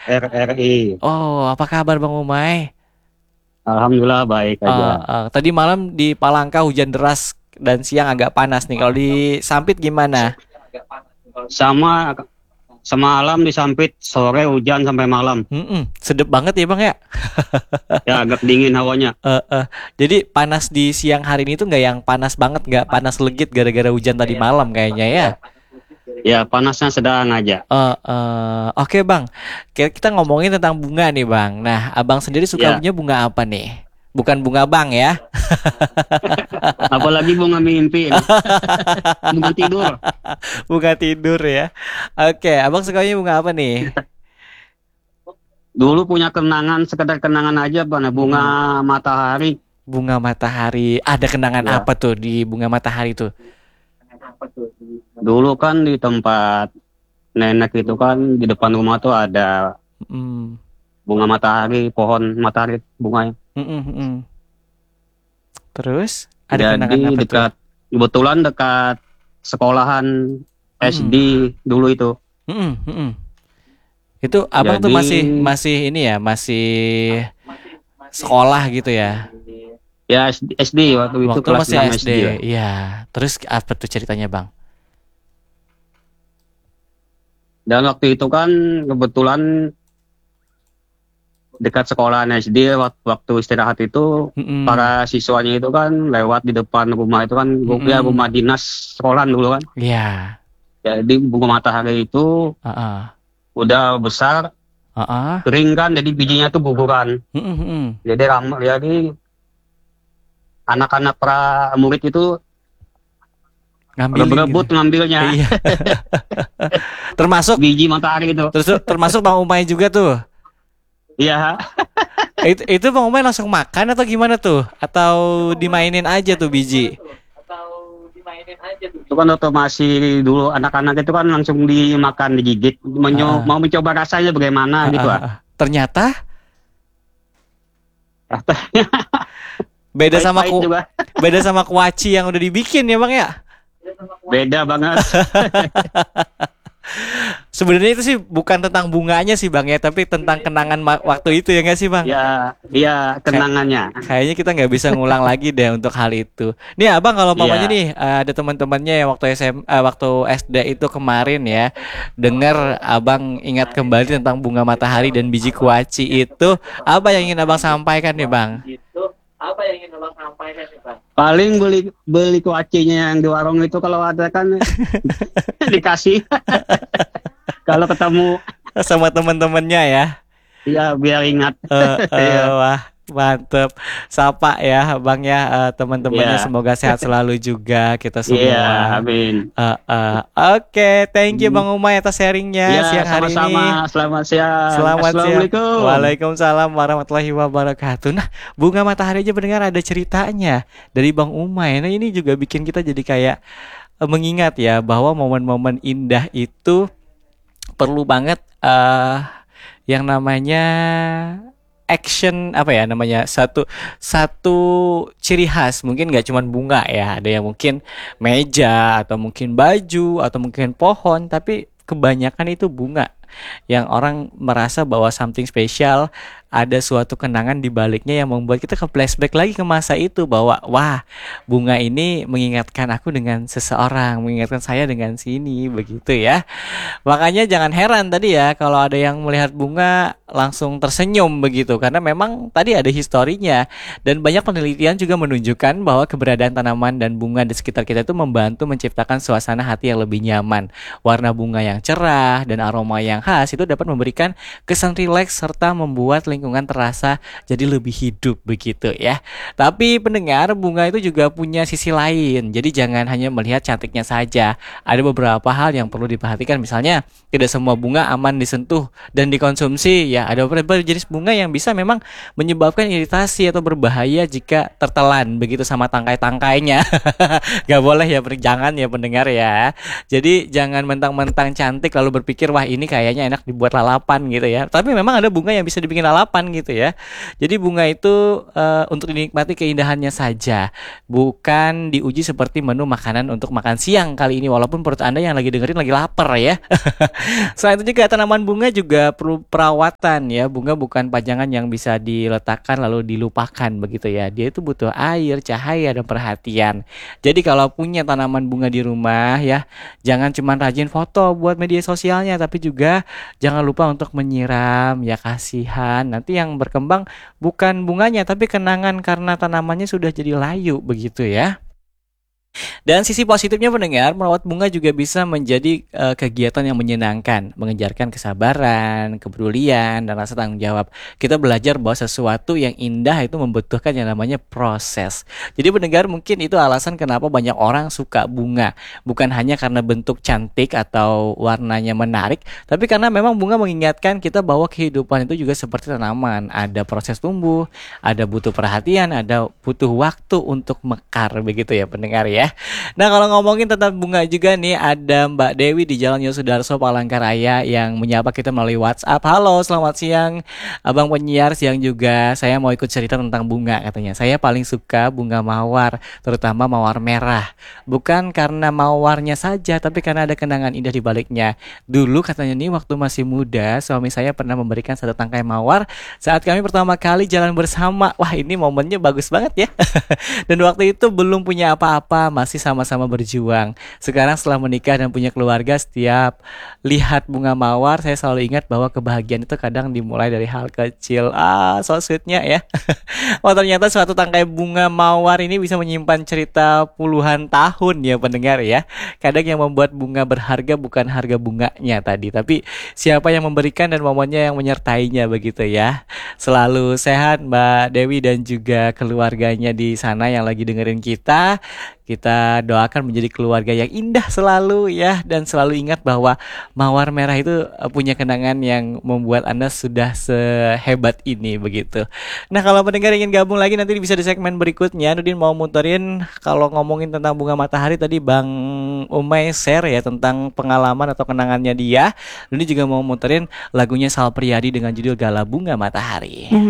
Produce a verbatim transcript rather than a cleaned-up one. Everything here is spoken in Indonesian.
R R I. Oh, apa kabar Bang Umay? Alhamdulillah baik Eh, aja. eh, tadi malam di Palangka hujan deras dan siang agak panas nih. Kalau di Sampit gimana? Sama semalam di Sampit sore hujan sampai malam. Mm-mm, sedep banget ya Bang ya. Ya agak dingin hawanya. Eh, eh. Jadi panas di siang hari ini tuh nggak yang panas banget, nggak panas legit gara-gara hujan tadi malam kayaknya ya. Ya panasnya sedang aja. Eh, eh, Oke Bang, Kita kita ngomongin tentang bunga nih Bang. Nah, Abang sendiri suka Ya punya bunga apa nih? Bukan bunga Bang ya. apalagi bunga mimpi ini. Bunga tidur. Bunga tidur ya. Oke, Abang sukanya bunga apa nih? Dulu punya kenangan sekedar kenangan aja bang. Bunga Mm-mm. matahari. Bunga matahari. Ada kenangan Ya apa tuh di bunga matahari tuh? dulu kan di tempat nenek itu kan di depan rumah tuh ada Mm, bunga matahari, pohon matahari bunganya. mm, mm, mm. Terus ada kenangan Jadi apa tuh? dekat kebetulan dekat sekolahan Mm, S D dulu itu. mm, mm. Itu abang tuh Jadi masih masih ini ya, masih sekolah gitu ya. ya S D, S D waktu itu Waktu kelas masih enam S D. S D lah. Iya. Terus apa tuh ceritanya, Bang? Dan waktu itu kan kebetulan dekat sekolahan S D wak- waktu istirahat itu Mm-mm. para siswanya itu kan lewat di depan rumah itu kan gu- ya Mm-mm. rumah dinas sekolahan dulu kan. Iya. Jadi bunga matahari itu Heeh. udah besar, Heeh. kering kan jadi bijinya tuh guguran. Mm-mm, mm. Jadi ram jadi anak-anak pra murid itu Ngambilin gitu. berebut ngambilnya Iya. Termasuk biji matahari itu. terus termasuk Bang Umay juga tuh. Iya, Itu itu Bang Umay langsung makan atau gimana tuh? Atau dimainin aja tuh biji? itu kan waktu masih dulu anak-anak itu kan langsung dimakan digigit, menyo- Heeh. mau mencoba rasanya bagaimana gitu Heeh, ah. heeh. Ternyata beda sama Pahit-pahit ku juga, beda sama kuaci yang udah dibikin ya Bang ya. beda banget. Sebenarnya itu sih bukan tentang bunganya sih Bang ya, tapi tentang kenangan ma- waktu itu ya nggak sih Bang? Ya, iya Kayak kenangannya. kayaknya kita nggak bisa ngulang lagi deh untuk hal itu. Nih Abang kalau mamanya Iya, nih eh, ada teman-temannya yang waktu S M eh, waktu S D itu kemarin ya, dengar Abang ingat kembali tentang bunga matahari dan biji kuaci itu, apa yang ingin Abang sampaikan nih Bang? paling beli beli kuacinya yang di warung itu kalau ada kan dikasih. Kalau ketemu, Sama teman-temannya ya. ya biar ingat. Eh, eh, Iya, wah mantep. Sapa ya Bang ya, eh, teman-temannya iya, semoga sehat selalu juga kita iya, semua. amin. Eh, eh, Oke, thank you Bang Umay atas sharingnya Ya, siang hari ini. sama-sama. Selamat siang. Selamat siang. Assalamualaikum. Waalaikumsalam warahmatullahi wabarakatuh. Nah, bunga matahari aja mendengar ada ceritanya dari Bang Umay. Nah, ini juga bikin kita jadi kayak eh, mengingat ya bahwa momen-momen indah itu perlu banget eh yang namanya action apa ya namanya satu satu ciri khas mungkin nggak cuma bunga ya ada yang mungkin meja atau mungkin baju atau mungkin pohon tapi kebanyakan itu bunga yang orang merasa bahwa something special ada suatu kenangan di baliknya yang membuat kita ke flashback lagi ke masa itu bahwa wah bunga ini mengingatkan aku dengan seseorang mengingatkan saya dengan sini begitu ya. Makanya jangan heran tadi ya kalau ada yang melihat bunga langsung tersenyum begitu karena memang tadi ada historinya dan banyak penelitian juga menunjukkan bahwa keberadaan tanaman dan bunga di sekitar kita itu membantu menciptakan suasana hati yang lebih nyaman. Warna bunga yang cerah dan aroma yang khas itu dapat memberikan kesan rileks serta membuat lingkungan terasa jadi lebih hidup begitu ya. Tapi pendengar bunga itu juga punya sisi lain. Jadi jangan hanya melihat cantiknya saja. Ada beberapa hal yang perlu diperhatikan misalnya tidak semua bunga aman disentuh dan dikonsumsi ya ada beberapa jenis bunga yang bisa memang menyebabkan iritasi atau berbahaya jika tertelan begitu sama tangkai-tangkainya. Gak boleh ya per- jangan ya pendengar ya. Jadi jangan mentang-mentang cantik lalu berpikir wah ini kayaknya enak dibuat lalapan gitu ya. Tapi memang ada bunga yang bisa dibikin lalapan sarapan gitu ya. Jadi bunga itu uh, untuk dinikmati keindahannya saja, bukan diuji seperti menu makanan untuk makan siang kali ini, walaupun perut Anda yang lagi dengerin lagi lapar ya. Selain itu juga tanaman bunga juga perlu perawatan ya. Bunga bukan pajangan yang bisa diletakkan lalu dilupakan begitu ya. Dia itu butuh air, cahaya, dan perhatian. Jadi kalau punya tanaman bunga di rumah ya, jangan cuma rajin foto buat media sosialnya, tapi juga jangan lupa untuk menyiram ya, kasihan. Nanti yang berkembang bukan bunganya tapi kenangan karena tanamannya sudah jadi layu begitu ya. Dan sisi positifnya pendengar, merawat bunga juga bisa menjadi uh, kegiatan yang menyenangkan, mengejarkan kesabaran, kepedulian, dan rasa tanggung jawab. Kita belajar bahwa sesuatu yang indah itu membutuhkan yang namanya proses. Jadi pendengar, mungkin itu alasan kenapa banyak orang suka bunga. Bukan hanya karena bentuk cantik atau warnanya menarik, tapi karena memang bunga mengingatkan kita bahwa kehidupan itu juga seperti tanaman. Ada proses tumbuh, ada butuh perhatian, ada butuh waktu untuk mekar begitu ya pendengar ya. Nah kalau ngomongin tentang bunga juga nih, ada Mbak Dewi di Jalan Yosudarso Palangkaraya yang menyapa kita melalui WhatsApp. Halo, selamat siang Abang penyiar, siang juga. Saya mau ikut cerita tentang bunga katanya. Saya paling suka bunga mawar, terutama mawar merah. Bukan karena mawarnya saja, tapi karena ada kenangan indah di baliknya. Dulu katanya nih waktu masih muda, suami saya pernah memberikan satu tangkai mawar saat kami pertama kali jalan bersama. Wah ini momennya bagus banget ya. Dan waktu itu belum punya apa-apa, masih sama-sama berjuang. Sekarang setelah menikah dan punya keluarga, setiap lihat bunga mawar saya selalu ingat bahwa kebahagiaan itu kadang dimulai dari hal kecil. Ah, so sweetnya ya. Wah ternyata suatu tangkai bunga mawar ini bisa menyimpan cerita puluhan tahun ya pendengar ya. Kadang yang membuat bunga berharga bukan harga bunganya tadi, tapi siapa yang memberikan dan momennya yang menyertainya begitu ya. Selalu sehat Mbak Dewi dan juga keluarganya di sana yang lagi dengerin kita. Kita doakan menjadi keluarga yang indah selalu ya, dan selalu ingat bahwa mawar merah itu punya kenangan yang membuat Anda sudah sehebat ini begitu. Nah kalau pendengar ingin gabung lagi nanti bisa di segmen berikutnya. Nudin mau muterin, kalau ngomongin tentang bunga matahari tadi Bang Umay share ya tentang pengalaman atau kenangannya dia. Nudin juga mau muterin lagunya Sal Priadi dengan judul Gala Bunga Matahari.